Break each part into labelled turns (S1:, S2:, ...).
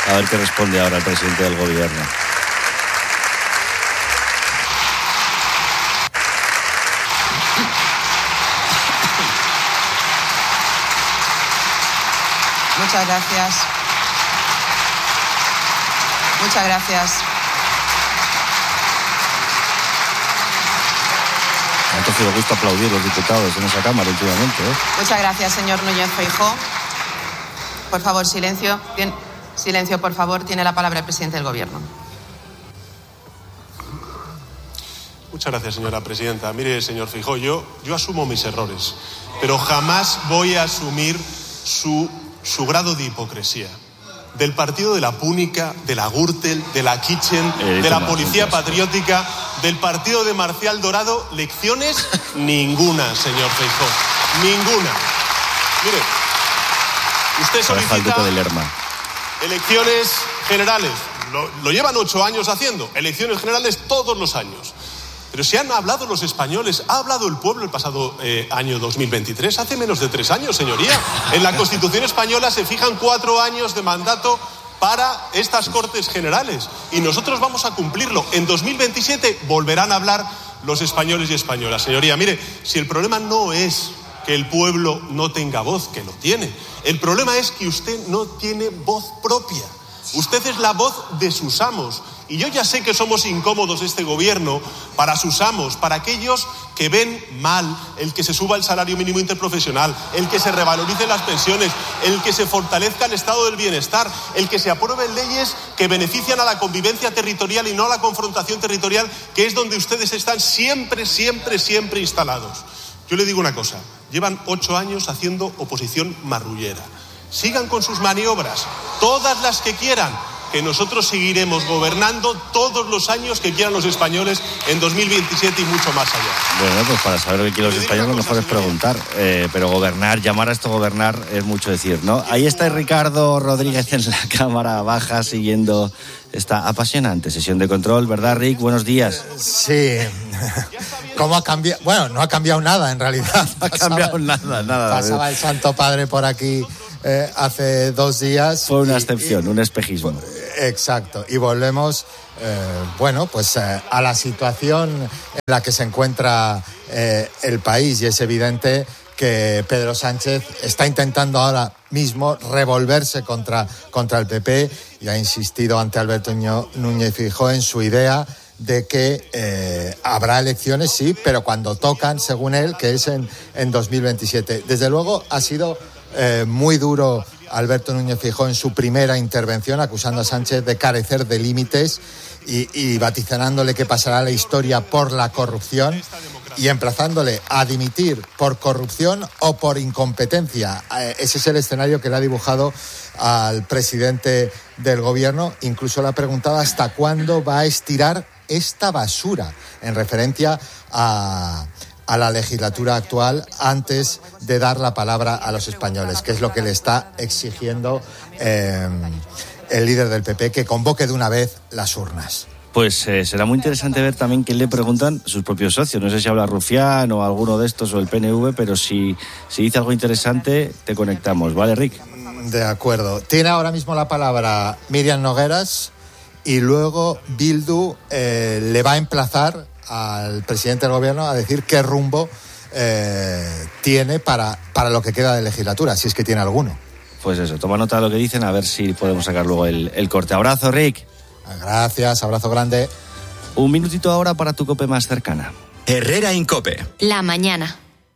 S1: A ver qué responde ahora el presidente del gobierno.
S2: Muchas gracias. Muchas gracias.
S1: Entonces le gusta aplaudir a los diputados en esa Cámara últimamente, ¿eh?
S2: Muchas gracias, señor Núñez Feijóo. Por favor, silencio. Bien, silencio, por favor. Tiene la palabra el presidente del Gobierno.
S3: Muchas gracias, señora presidenta. Mire, señor Feijóo, yo asumo mis errores, pero jamás voy a asumir su grado de hipocresía. Del partido de la Púnica, de la Gürtel, de la Kitchen, de la Policía Patriótica, del partido de Marcial Dorado, lecciones ninguna, señor Feijóo, ninguna. Mire, usted solicita elecciones generales, lo llevan 8 años haciendo, elecciones generales todos los años. Pero si han hablado los españoles, ha hablado el pueblo el pasado año 2023, hace menos de 3 años, señoría. En la Constitución española se fijan 4 años de mandato para estas Cortes Generales y nosotros vamos a cumplirlo. En 2027 volverán a hablar los españoles y españolas. Señoría, mire, si el problema no es que el pueblo no tenga voz, que lo tiene, el problema es que usted no tiene voz propia. Usted es la voz de sus amos. Y yo ya sé que somos incómodos este gobierno para sus amos, para aquellos que ven mal el que se suba el salario mínimo interprofesional, el que se revaloricen las pensiones, el que se fortalezca el estado del bienestar, el que se aprueben leyes que benefician a la convivencia territorial y no a la confrontación territorial, que es donde ustedes están siempre instalados. Yo le digo una cosa, llevan 8 años haciendo oposición marrullera. Sigan con sus maniobras, todas las que quieran, que nosotros seguiremos gobernando todos los años que quieran los españoles en 2027 y mucho más allá.
S1: Bueno, pues para saber lo que quieren los españoles lo mejor es preguntar, pero gobernar, llamar a esto gobernar es mucho decir, ¿no? Ahí está Ricardo Rodríguez en la cámara baja siguiendo esta apasionante sesión de control, ¿verdad, Rick? Buenos días.
S4: Sí. ¿Cómo ha cambiado? Bueno, no ha cambiado nada en realidad.
S1: No ha cambiado nada.
S4: Pasaba el Santo Padre por aquí hace 2 días.
S1: Fue una excepción, un espejismo.
S4: Exacto. Y volvemos, a la situación en la que se encuentra el país. Y es evidente que Pedro Sánchez está intentando ahora mismo revolverse contra el PP y ha insistido ante Alberto Núñez Feijóo en su idea de que habrá elecciones, sí, pero cuando tocan, según él, que es en 2027. Desde luego ha sido muy duro Alberto Núñez Feijóo en su primera intervención, acusando a Sánchez de carecer de límites y vaticinándole que pasará la historia por la corrupción y emplazándole a dimitir por corrupción o por incompetencia. Ese es el escenario que le ha dibujado al presidente del gobierno. Incluso le ha preguntado hasta cuándo va a estirar esta basura, en referencia a la legislatura actual, antes de dar la palabra a los españoles, que es lo que le está exigiendo el líder del PP, que convoque de una vez las urnas.
S1: Pues será muy interesante ver también qué le preguntan sus propios socios. No sé si habla Rufián o alguno de estos o el PNV, pero si dice algo interesante, te conectamos. ¿Vale, Rick?
S4: De acuerdo. Tiene ahora mismo la palabra Míriam Nogueras y luego Bildu le va a emplazar al presidente del gobierno a decir qué rumbo tiene para lo que queda de legislatura, si es que tiene alguno.
S1: Pues eso, toma nota de lo que dicen, a ver si podemos sacar luego el corte. Abrazo, Rick.
S4: Gracias, abrazo grande.
S1: Un minutito ahora para tu COPE más cercana.
S5: Herrera Incope.
S6: La mañana.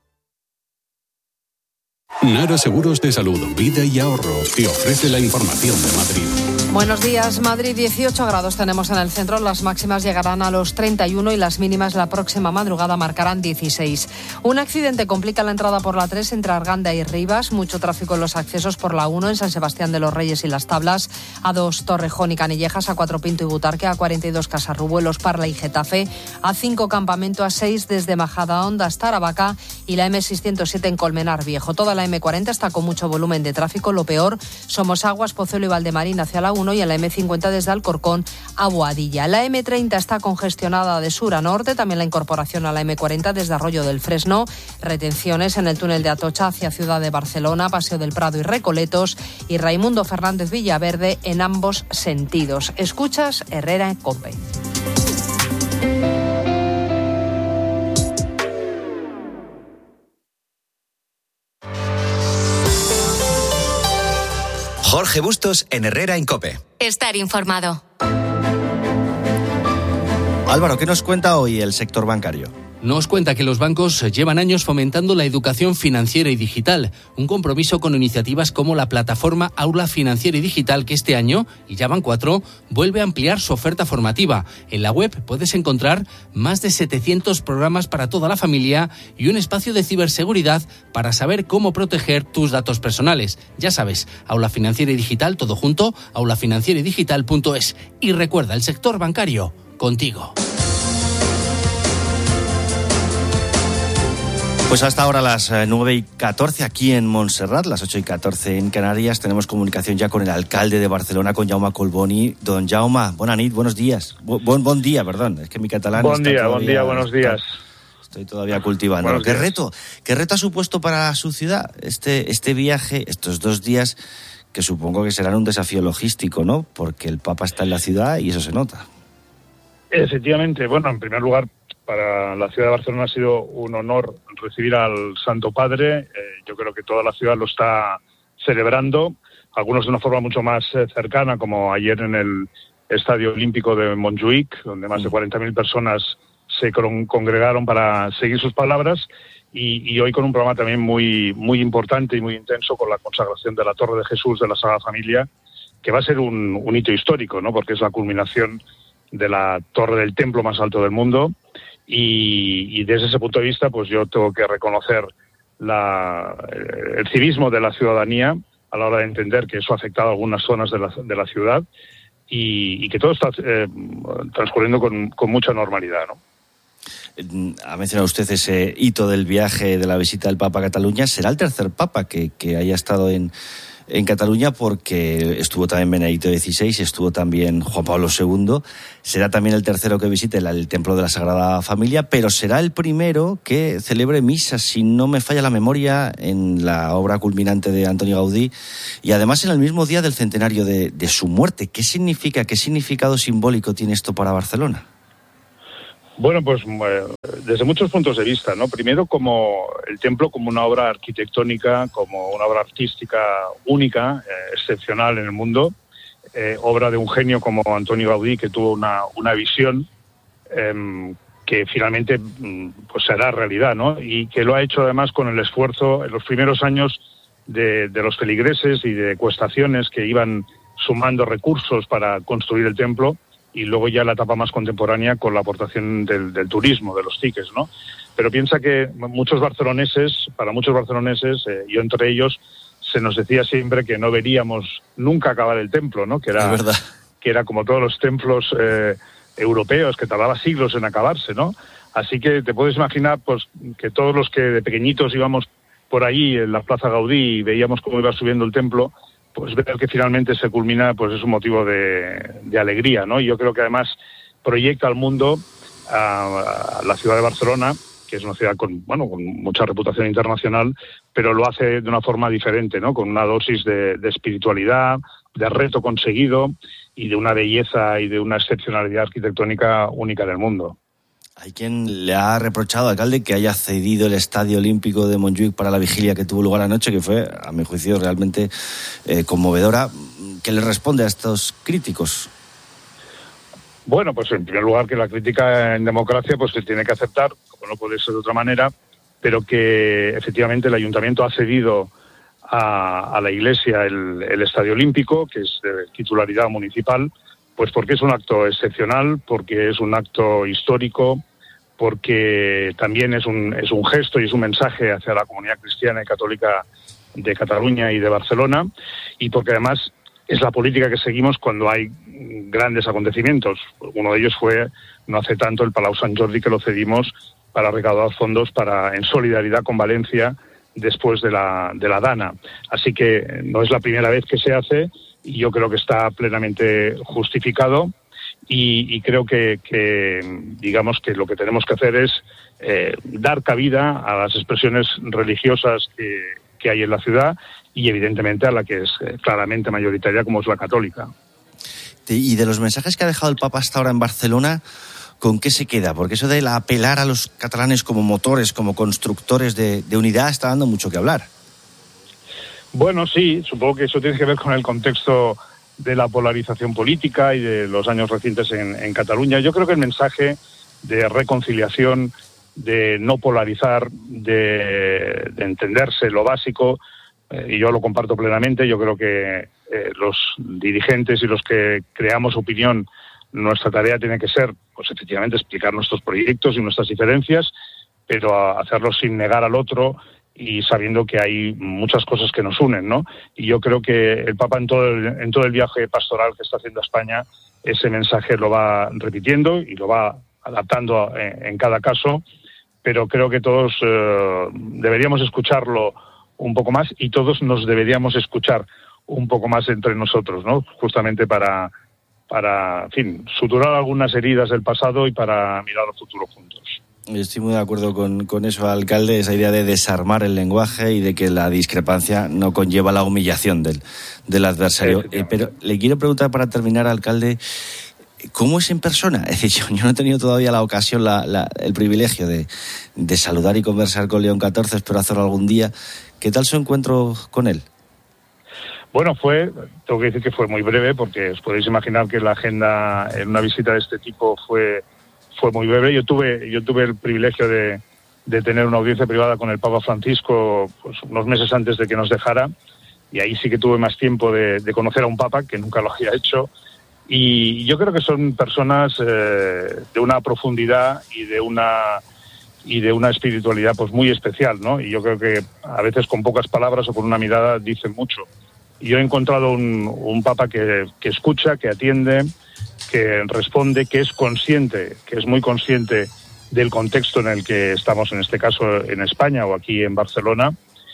S7: Nara Seguros de Salud, Vida y Ahorro te ofrece la información de Madrid.
S8: Buenos días, Madrid, 18 grados tenemos en el centro, las máximas llegarán a los 31 y las mínimas la próxima madrugada marcarán 16. Un accidente complica la entrada por la 3 entre Arganda y Rivas, mucho tráfico en los accesos por la 1 en San Sebastián de los Reyes y Las Tablas, A2 Torrejón y Canillejas, A4 Pinto y Butarque, A42 Casarrubuelos, Parla y Getafe, A5 Campamento, A6 desde Majadahonda hasta Aravaca y la M607 en Colmenar Viejo. Toda la M40 está con mucho volumen de tráfico. Lo peor, Somosaguas, Pozuelo y Valdemarín hacia la 1 y en la M50 desde Alcorcón a Boadilla. La M30 está congestionada de sur a norte, también la incorporación a la M40 desde Arroyo del Fresno, retenciones en el túnel de Atocha hacia Ciudad de Barcelona, Paseo del Prado y Recoletos, y Raimundo Fernández Villaverde en ambos sentidos. Escuchas Herrera en COPE.
S5: Jorge Bustos en Herrera en COPE.
S6: Estar informado.
S1: Álvaro, ¿qué nos cuenta hoy el sector bancario?
S9: Nos cuenta que los bancos llevan años fomentando la educación financiera y digital, un compromiso con iniciativas como la plataforma Aula Financiera y Digital, que este año, y ya van 4, vuelve a ampliar su oferta formativa. En la web puedes encontrar más de 700 programas para toda la familia y un espacio de ciberseguridad para saber cómo proteger tus datos personales. Ya sabes, Aula Financiera y Digital, todo junto, aulafinancieraydigital.es. Y recuerda, el sector bancario, contigo.
S1: Pues hasta ahora las 9:14 aquí en Montserrat, las 8:14 en Canarias. Tenemos comunicación ya con el alcalde de Barcelona, con Jaume Collboni. Don Jaume, bona nit, buenos días. Buen día, perdón. Es que mi catalán
S10: Buen día, buenos días.
S1: Estoy todavía cultivando. ¿Qué reto ha supuesto para su ciudad este viaje, estos 2 días, que supongo que serán un desafío logístico, ¿no? Porque el Papa está en la ciudad y eso se nota.
S10: Efectivamente. Bueno, en primer lugar, para la ciudad de Barcelona ha sido un honor recibir al Santo Padre. Yo creo que toda la ciudad lo está celebrando, algunos de una forma mucho más cercana, como ayer en el Estadio Olímpico de Montjuïc, donde más de 40.000 personas se congregaron para seguir sus palabras, y hoy con un programa también muy, muy importante y muy intenso, con la consagración de la Torre de Jesús de la Sagrada Familia, que va a ser un hito histórico, ¿no? Porque es la culminación de la torre del templo más alto del mundo. Y desde ese punto de vista, pues yo tengo que reconocer el civismo de la ciudadanía a la hora de entender que eso ha afectado a algunas zonas de la ciudad y que todo está transcurriendo con mucha normalidad, ¿no?
S1: Ha mencionado usted ese hito del viaje, de la visita del Papa a Cataluña. Será el tercer Papa que haya estado en Cataluña, porque estuvo también Benedicto XVI, estuvo también Juan Pablo II. Será también el tercero que visite el Templo de la Sagrada Familia, pero será el primero que celebre misa, si no me falla la memoria, en la obra culminante de Antoni Gaudí, y además en el mismo día del centenario de su muerte. ¿Qué significa, qué significado simbólico tiene esto para Barcelona?
S10: Bueno, pues desde muchos puntos de vista, ¿no? Primero, como el templo como una obra arquitectónica, como una obra artística única, excepcional en el mundo, obra de un genio como Antoni Gaudí, que tuvo una visión que finalmente pues será realidad, ¿no? Y que lo ha hecho además con el esfuerzo en los primeros años de los feligreses y de cuestaciones que iban sumando recursos para construir el templo, y luego ya la etapa más contemporánea con la aportación del turismo, de los tickets, ¿no? Pero piensa que para muchos barceloneses, yo entre ellos, se nos decía siempre que no veríamos nunca acabar el templo, ¿no? Que era como todos los templos europeos, que tardaba siglos en acabarse, ¿no? Así que te puedes imaginar, pues, que todos los que de pequeñitos íbamos por ahí en la Plaza Gaudí y veíamos cómo iba subiendo el templo, pues ver que finalmente se culmina, pues es un motivo de alegría, ¿no? Y yo creo que además proyecta al mundo a la ciudad de Barcelona, que es una ciudad con mucha reputación internacional, pero lo hace de una forma diferente, ¿no? Con una dosis de espiritualidad, de reto conseguido y de una belleza y de una excepcionalidad arquitectónica única en el mundo.
S1: Hay quien le ha reprochado, alcalde, que haya cedido el Estadio Olímpico de Montjuïc para la vigilia que tuvo lugar anoche, que fue, a mi juicio, realmente conmovedora. ¿Qué le responde a estos críticos?
S10: Bueno, pues en primer lugar que la crítica en democracia pues se tiene que aceptar, como no puede ser de otra manera, pero que efectivamente el Ayuntamiento ha cedido a la Iglesia el Estadio Olímpico, que es de titularidad municipal, pues porque es un acto excepcional, porque es un acto histórico, porque también es un gesto y es un mensaje hacia la comunidad cristiana y católica de Cataluña y de Barcelona, y porque además es la política que seguimos cuando hay grandes acontecimientos. Uno de ellos fue, no hace tanto, el Palau Sant Jordi, que lo cedimos para recaudar fondos en solidaridad con Valencia después de la Dana. Así que no es la primera vez que se hace y yo creo que está plenamente justificado y creo que digamos que lo que tenemos que hacer es dar cabida a las expresiones religiosas que hay en la ciudad y evidentemente a la que es claramente mayoritaria, como es la católica.
S1: Y de los mensajes que ha dejado el Papa hasta ahora en Barcelona, ¿con qué se queda? Porque eso de apelar a los catalanes como motores, como constructores de unidad, está dando mucho que hablar.
S10: Bueno, sí, supongo que eso tiene que ver con el contexto de la polarización política y de los años recientes en Cataluña. Yo creo que el mensaje de reconciliación, de no polarizar, de entenderse lo básico, y yo lo comparto plenamente. Yo creo que los dirigentes y los que creamos opinión, nuestra tarea tiene que ser, pues efectivamente, explicar nuestros proyectos y nuestras diferencias, pero hacerlo sin negar al otro y sabiendo que hay muchas cosas que nos unen, ¿no? Y yo creo que el Papa en todo el viaje pastoral que está haciendo a España, ese mensaje lo va repitiendo y lo va adaptando en cada caso, pero creo que todos deberíamos escucharlo un poco más y todos nos deberíamos escuchar un poco más entre nosotros, ¿no? Justamente para en fin, suturar algunas heridas del pasado y para mirar al futuro juntos.
S1: Estoy muy de acuerdo con eso, alcalde, esa idea de desarmar el lenguaje y de que la discrepancia no conlleva la humillación del adversario. Pero le quiero preguntar para terminar, alcalde, ¿cómo es en persona? Es decir, yo no he tenido todavía la ocasión, el privilegio de saludar y conversar con León XIV, espero hacerlo algún día. ¿Qué tal su encuentro con él?
S10: Bueno, tengo que decir que fue muy breve, porque os podéis imaginar que la agenda en una visita de este tipo fue muy breve. Yo tuve el privilegio de tener una audiencia privada con el Papa Francisco pues, unos meses antes de que nos dejara, y ahí sí que tuve más tiempo de conocer a un Papa, que nunca lo había hecho, y yo creo que son personas de una profundidad y de una espiritualidad pues muy especial, ¿no? Y yo creo que a veces con pocas palabras o con una mirada dicen mucho. Y yo he encontrado un Papa que escucha, que atiende, que responde, que es consciente, que es muy consciente del contexto en el que estamos, en este caso en España o aquí en Barcelona,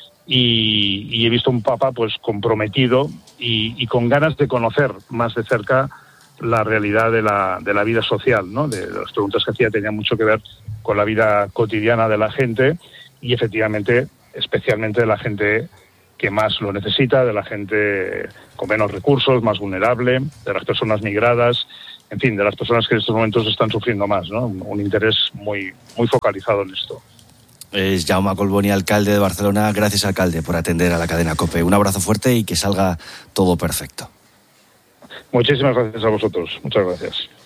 S10: y he visto un Papa pues comprometido y con ganas de conocer más de cerca la realidad de la vida social, ¿no? De las preguntas que hacía tenían mucho que ver con la vida cotidiana de la gente y efectivamente, especialmente de la gente que más lo necesita, de la gente con menos recursos, más vulnerable, de las personas migradas, en fin, de las personas que en estos momentos están sufriendo más, ¿no? Un interés muy, muy focalizado en esto.
S1: Es Jaume Collboni, alcalde de Barcelona. Gracias, alcalde, por atender a la cadena COPE. Un abrazo fuerte y que salga todo perfecto.
S10: Muchísimas gracias a vosotros. Muchas gracias.